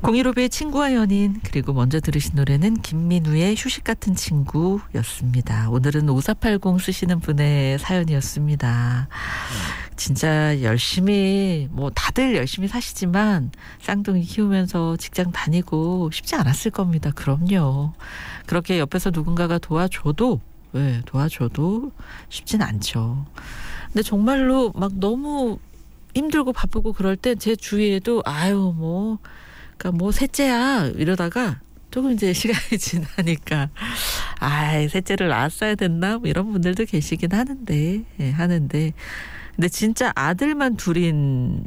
공일오비의 친구와 연인, 그리고 먼저 들으신 노래는 김민우의 휴식 같은 친구였습니다. 오늘은 5480 쓰시는 분의 사연이었습니다. 진짜 열심히 다들 열심히 사시지만 쌍둥이 키우면서 직장 다니고 쉽지 않았을 겁니다. 그럼요. 그렇게 옆에서 누군가가 도와줘도 쉽진 않죠. 근데 정말로 막 너무 힘들고 바쁘고 그럴 때 제 주위에도 그러니까 셋째야 이러다가 조금 이제 시간이 지나니까 셋째를 낳았어야 됐나 이런 분들도 계시긴 하는데 근데 진짜 아들만 둘인